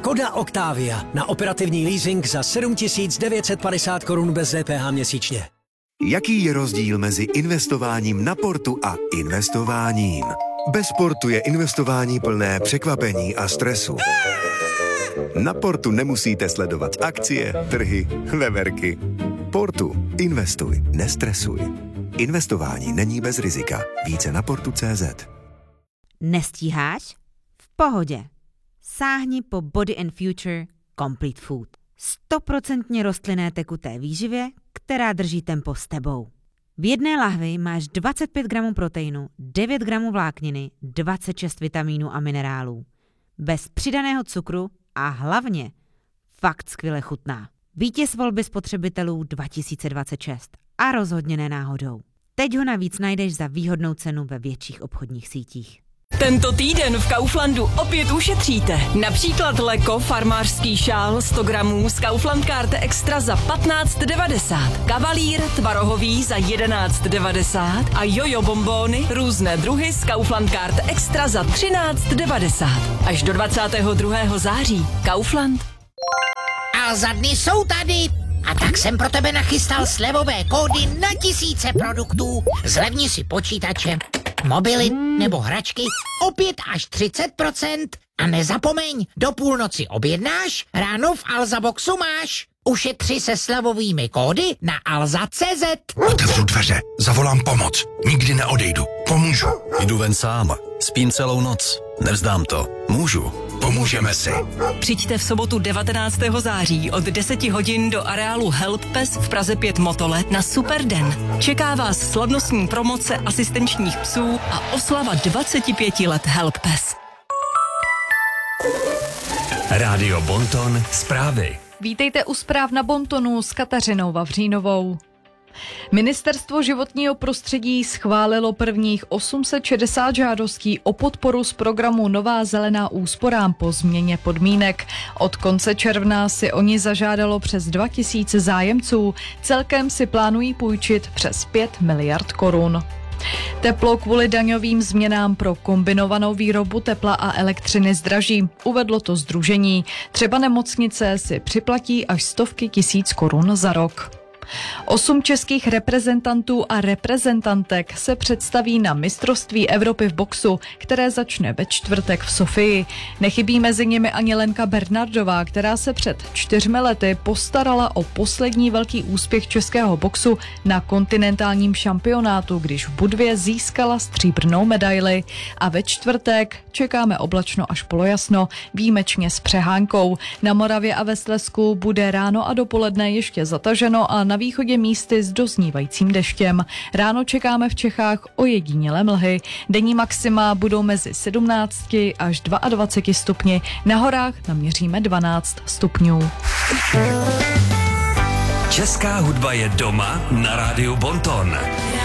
Škoda Octavia na operativní leasing za 7 950 korun bez DPH měsíčně. Jaký je rozdíl mezi investováním na portu a investováním? Bez portu je investování plné překvapení a stresu. Na portu nemusíte sledovat akcie, trhy, veverky. Portu. Investuj, nestresuj. Investování není bez rizika. Více na portu.cz. Nestíháš? V pohodě. Sáhni po Body & Future Complete Food. 100% rostlinné tekuté výživě, která drží tempo s tebou. V jedné lahvi máš 25 gramů proteinu, 9 gramů vlákniny, 26 vitamínů a minerálů. Bez přidaného cukru a hlavně fakt skvěle chutná. Vítěz volby spotřebitelů 2026 a rozhodně ne náhodou. Teď ho navíc najdeš za výhodnou cenu ve větších obchodních sítích. Tento týden v Kauflandu opět ušetříte. Například Leko farmářský šál 100 gramů z Kaufland Card Extra za 15,90. Kavalír tvarohový za 11,90. A jojo bombóny různé druhy z Kaufland Card Extra za 13,90. Až do 22. září. Kaufland. A za dny jsou tady. A tak jsem pro tebe nachystal slevové kódy na tisíce produktů. Zlevni si počítače, mobily nebo hračky o 5 až 30%. A nezapomeň, do půlnoci objednáš, ráno v Alza Boxu máš. Ušetři se slevovými kódy na alza.cz. Otevřu dveře, zavolám pomoc. Nikdy neodejdu. Pomůžu. Jdu ven sám. Spím celou noc. Nevzdám to. Můžu. Pomůžeme si. Přijďte v sobotu 19. září od 10 hodin do areálu HelpPes v Praze 5 Motole na Super den. Čeká vás slavnostní promoce asistenčních psů a oslava 25 let HelpPes. Rádio Bonton zprávy. Vítejte u zpráv na Bontonu s Kateřinou Vavřínovou. Ministerstvo životního prostředí schválilo prvních 860 žádostí o podporu z programu Nová zelená úsporám po změně podmínek. Od konce června si o ní zažádalo přes 2000 zájemců. Celkem si plánují půjčit přes 5 miliard korun. Teplo kvůli daňovým změnám pro kombinovanou výrobu tepla a elektřiny zdraží, uvedlo to sdružení. Třeba nemocnice si připlatí až stovky tisíc korun za rok. 8 českých reprezentantů a reprezentantek se představí na mistrovství Evropy v boxu, které začne ve čtvrtek v Sofii. Nechybí mezi nimi ani Lenka Bernardová, která se před 4 lety postarala o poslední velký úspěch českého boxu na kontinentálním šampionátu, když v Budvě získala stříbrnou medaili. A ve čtvrtek čekáme oblačno až polojasno, výjimečně s přehánkou. Na Moravě a ve Slezsku bude ráno a dopoledne ještě zataženo a na východě místy s doznívajícím deštěm. Ráno čekáme v Čechách ojedinělé mlhy. Denní maxima budou mezi 17 až 22 stupni. Na horách naměříme 12 stupňů. Česká hudba je doma na Rádiu Bonton.